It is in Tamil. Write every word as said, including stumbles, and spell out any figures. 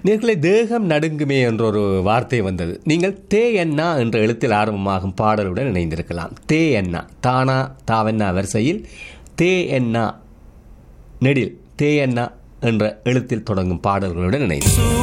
நேர்களை தேகம் நடுங்குமே என்ற ஒரு வார்த்தை வந்தது. நீங்கள் தே என்னா என்ற எழுத்தில் ஆரம்பமாகும் பாடலுடன் இணைந்திருக்கலாம். தே என்னா தானா தாவென்னா வரிசையில் தே என்னா நெடில் தே என்னா என்ற எழுத்தில் தொடங்கும் பாடல்களுடன் இணைந்து